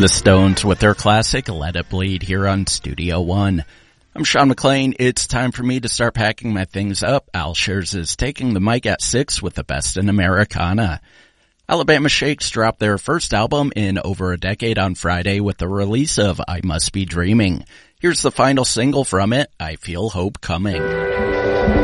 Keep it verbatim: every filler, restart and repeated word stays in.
The Stones with their classic Let It Bleed here on Studio One. I'm Sean McLean. It's time for me to start packing my things up. Al Shears is taking the mic at six with the best in Americana. Alabama Shakes dropped their first album in over a decade on Friday with the release of I Must Be Dreaming. Here's the final single from it, I Feel Hope Coming.